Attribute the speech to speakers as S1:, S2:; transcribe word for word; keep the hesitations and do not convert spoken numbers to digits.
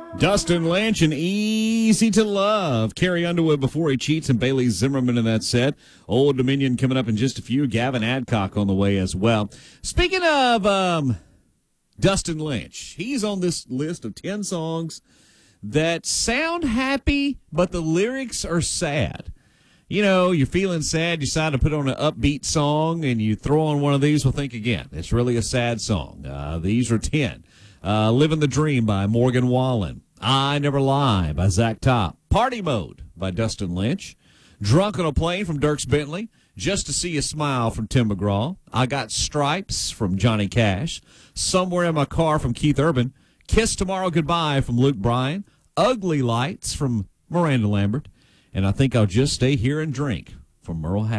S1: Dustin Lynch and Easy to Love. Carrie Underwood before he cheats and Bailey Zimmerman in that set. Old Dominion coming up in just a few. Gavin Adcock on the way as well. Speaking of um, Dustin Lynch, he's on this list of ten songs that sound happy, but the lyrics are sad. You know, you're feeling sad, you decide to put on an upbeat song, and you throw on one of these, well, think again. It's really a sad song. Uh, these are ten. Uh, Living the Dream by Morgan Wallen. I Never Lie by Zach Top. Party Mode by Dustin Lynch. Drunk on a Plane from Dierks Bentley. Just to See You Smile from Tim McGraw. I Got Stripes from Johnny Cash. Somewhere in My Car from Keith Urban. Kiss Tomorrow Goodbye from Luke Bryan. Ugly Lights from Miranda Lambert. And I Think I'll Just Stay Here and Drink from Merle Haggard.